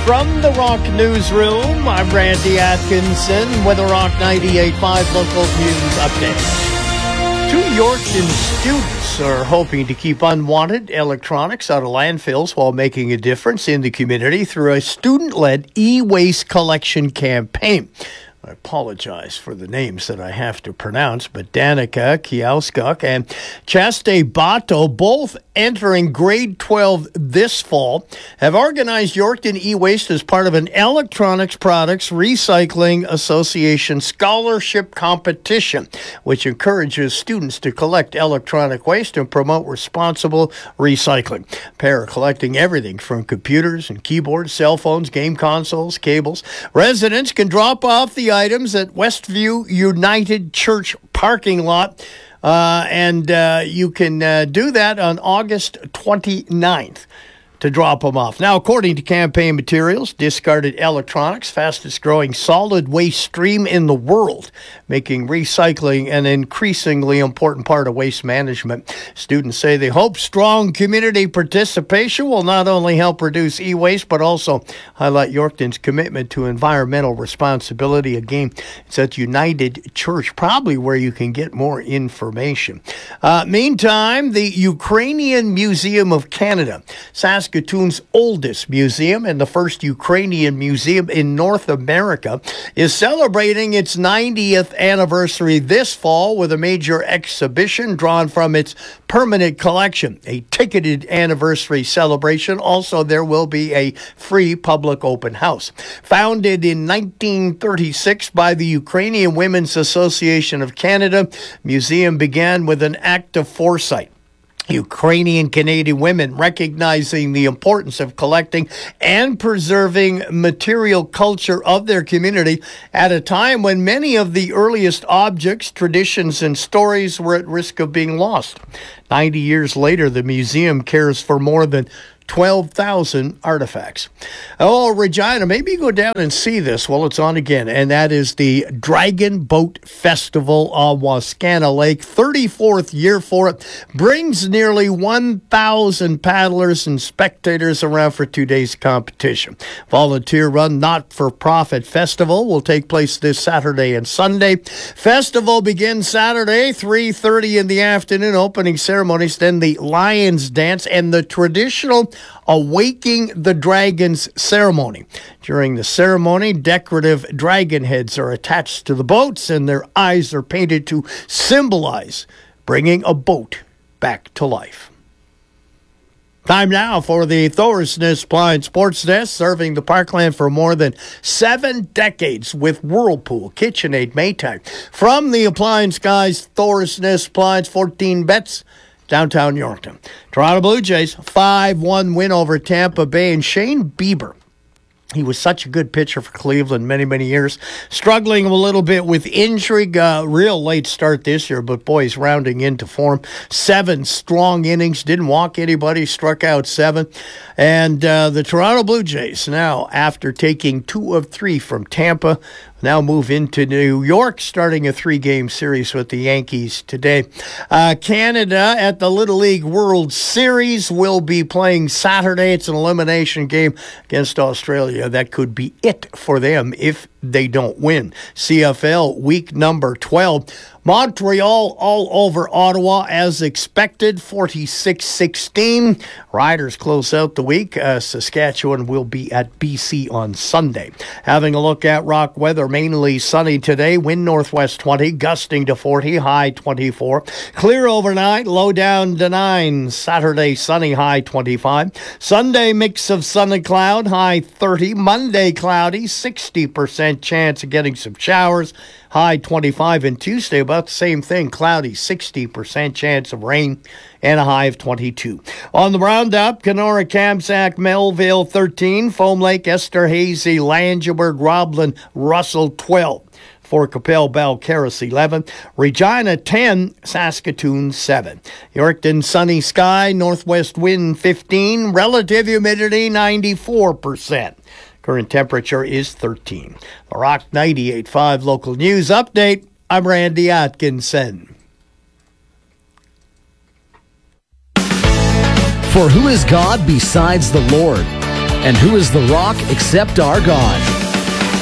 From the Rock Newsroom, I'm Randy Atkinson with a Rock 98.5 local news update. Two Yorkton students are hoping to keep unwanted electronics out of landfills while making a difference in the community through a student-led e-waste collection campaign. I apologize for the names that I have to pronounce, but Danica Kiauskuk and Chaste Bato, both entering grade 12 this fall, have organized Yorkton e-waste as part of an Electronics Products Recycling Association scholarship competition, which encourages students to collect electronic waste and promote responsible recycling. The pair are collecting everything from computers and keyboards, cell phones, game consoles, cables. Residents can drop off the items at Westview United Church parking lot, and you can do that on August 29th to drop them off. Now, according to campaign materials, discarded electronics, fastest growing solid waste stream in the world, making recycling an increasingly important part of waste management. Students say they hope strong community participation will not only help reduce e-waste, but also highlight Yorkton's commitment to environmental responsibility. Again, it's at United Church, probably where you can get more information. Meantime, the Ukrainian Museum of Canada, Saskatoon's oldest museum and the first Ukrainian museum in North America, is celebrating its 90th anniversary this fall with a major exhibition drawn from its permanent collection, a ticketed anniversary celebration. Also, there will be a free public open house. Founded in 1936 by the Ukrainian Women's Association of Canada, the museum began with an act of foresight. Ukrainian Canadian women recognizing the importance of collecting and preserving material culture of their community at a time when many of the earliest objects, traditions, and stories were at risk of being lost. 90 years later, the museum cares for more than 12,000 artifacts. Oh, Regina, maybe you go down and see this while it's on again, and that is the Dragon Boat Festival on Wascana Lake. 34th year for it. Brings nearly 1,000 paddlers and spectators around for 2 days competition. Volunteer-run, not-for-profit festival will take place this Saturday and Sunday. Festival begins Saturday, 3:30 in the afternoon, opening ceremonies, then the Lions Dance, and the traditional Awaking the Dragons ceremony. During the ceremony, decorative dragon heads are attached to the boats and their eyes are painted to symbolize bringing a boat back to life. Time now for the Thorsness Blind Sports Desk, serving the Parkland for more than 7 decades with Whirlpool, KitchenAid, Maytag. From the appliance guys, Thorsness Blinds, 14 bets, downtown Yorkton. Toronto Blue Jays, 5-1 win over Tampa Bay. And Shane Bieber, he was such a good pitcher for Cleveland many years. Struggling a little bit with injury. Real late start this year, but boy, he's rounding into form. 7 strong innings. Didn't walk anybody. Struck out 7. And the Toronto Blue Jays now, after taking 2 of 3 from Tampa, now move into New York, starting a 3-game series with the Yankees today. Canada at the Little League World Series will be playing Saturday. It's an elimination game against Australia. That could be it for them if they don't win. CFL week number 12. Montreal all over Ottawa as expected, 46-16. Riders close out the week. Saskatchewan will be at BC on Sunday. Having a look at rock weather, mainly sunny today. Wind northwest 20, gusting to 40, high 24. Clear overnight, low down to 9. Saturday, sunny, high 25. Sunday, mix of sun and cloud, high 30. Monday, cloudy, 60% chance of getting some showers, high 25. And Tuesday, about the same thing, cloudy, 60% chance of rain, and a high of 22. On the roundup, Kenora, Kamsack, Melville 13, Foam Lake, Esterhazy, Langeberg, Roblin, Russell 12. Fort Capel, Balcarres 11, Regina 10, Saskatoon 7. Yorkton, sunny sky, northwest wind 15, relative humidity 94%. Current temperature is 13. The Rock 98.5 local news update. I'm Randy Atkinson. For who is God besides the Lord? And who is the rock except our God?